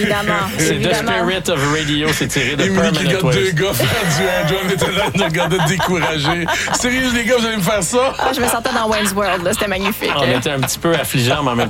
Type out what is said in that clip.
Évidemment. C'est The Spirit of Radio, c'est tiré de Émilie qui Permanent regarde Waves. deux gars faire du air drum et t'es là de regarder découragé. Sérieux, les gars, vous allez me faire ça? Ah, je me sentais dans Wayne's World, là. C'était magnifique. On était un petit peu affligeants, mais en même